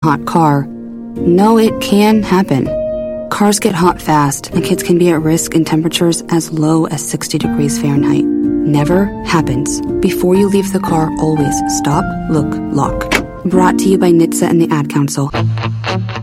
hot car. No, it can happen. Cars get hot fast, and kids can be at risk in temperatures as low as 60 degrees Fahrenheit. Never happens. Before you leave the car, always stop, look, lock. Brought to you by NHTSA and the Ad Council.